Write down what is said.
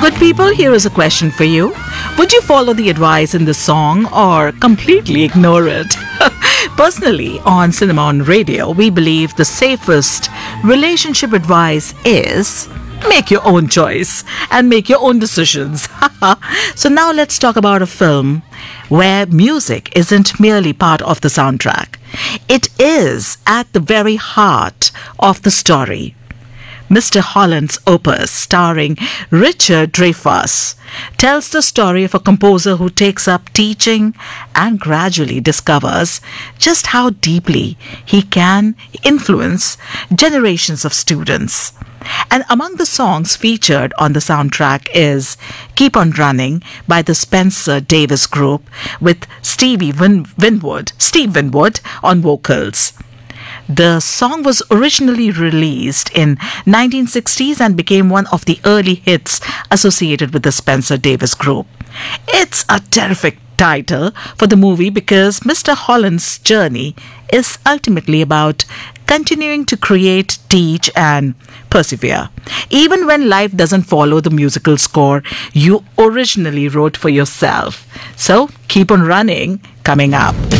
good people, here is a question for you. Would you follow the advice in the song or completely ignore it? Personally, on Cinema on Radio, we believe the safest relationship advice is make your own choice and make your own decisions. So now let's talk about a film where music isn't merely part of the soundtrack. It is at the very heart of the story. Mr. Holland's opus, starring Richard Dreyfuss, tells the story of a composer who takes up teaching and gradually discovers just how deeply he can influence generations of students. And among the songs featured on the soundtrack is Keep on Running by the Spencer Davis Group with Steve Winwood on vocals. The song was originally released in 1960s and became one of the early hits associated with the Spencer Davis Group. It's a terrific title for the movie because Mr. Holland's journey is ultimately about continuing to create, teach, and persevere. Even when life doesn't follow the musical score you originally wrote for yourself. So, Keep on Running, coming up.